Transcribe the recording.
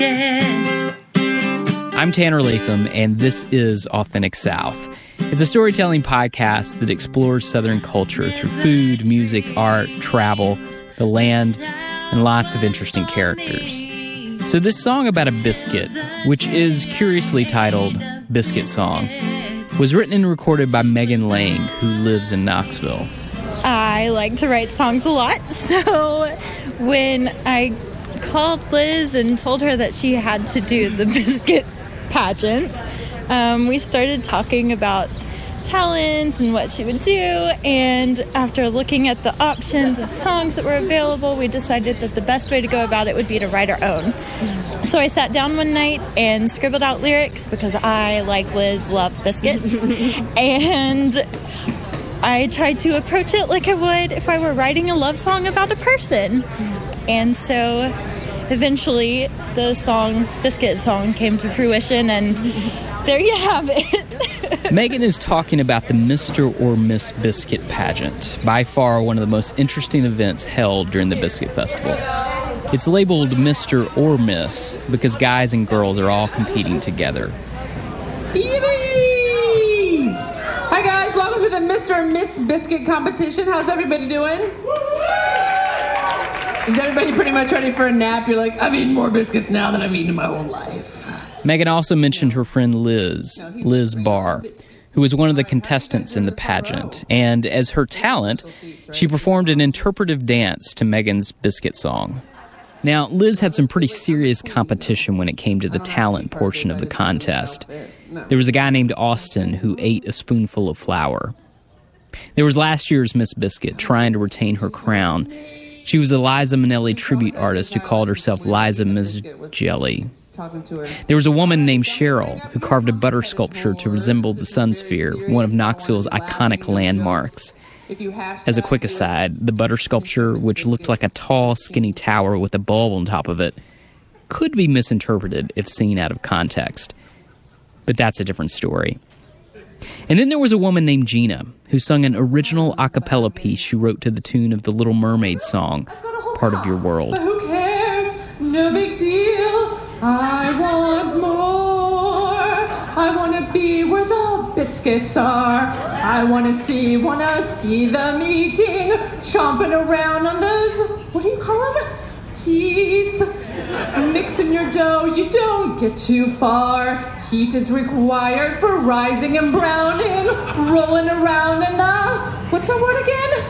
I'm Tanner Latham, and this is Authentic South. It's a storytelling podcast that explores Southern culture through food, music, art, travel, the land, and lots of interesting characters. So this song about a biscuit, which is curiously titled Biscuit Song, was written and recorded by Megan Lang, who lives in Knoxville. I like to write songs a lot, so when I called Liz and told her that she had to do the biscuit pageant, we started talking about talents and what she would do, and after looking at the options of songs that were available, we decided that the best way to go about it would be to write our own. So I sat down one night and scribbled out lyrics because I, like Liz, love biscuits, and I tried to approach it like I would if I were writing a love song about a person. And so eventually the song, Biscuit Song, came to fruition, and there you have it. Megan is talking about the Mr. or Miss Biscuit pageant, by far one of the most interesting events held during the Biscuit Festival. It's labeled Mr. or Miss because guys and girls are all competing together. Yippee! Hi guys, welcome to the Mr. and Miss Biscuit competition. How's everybody doing? Is everybody pretty much ready for a nap? You're like, I've eaten more biscuits now than I've eaten in my whole life. Megan also mentioned her friend Liz Barr, who was one of the contestants in the pageant. And as her talent, she performed an interpretive dance to Megan's Biscuit Song. Now, Liz had some pretty serious competition when it came to the talent portion of the contest. There was a guy named Austin who ate a spoonful of flour. There was last year's Miss Biscuit trying to retain her crown. She was a Liza Minnelli tribute artist who called herself Liza Ms. Jelly. There was a woman named Cheryl who carved a butter sculpture to resemble the Sun Sphere, one of Knoxville's iconic landmarks. As a quick aside, the butter sculpture, which looked like a tall, skinny tower with a bulb on top of it, could be misinterpreted if seen out of context. But that's a different story. And then there was a woman named Gina who sung an original a cappella piece she wrote to the tune of the Little Mermaid song, Part of Your World. But who cares? No big deal. I want more. I want to be where the biscuits are. I want to see them eating, chomping around on those, what do you call them? Teeth. Mixing your dough, you don't get too far. Heat is required for rising and browning, rolling around and what's the word again?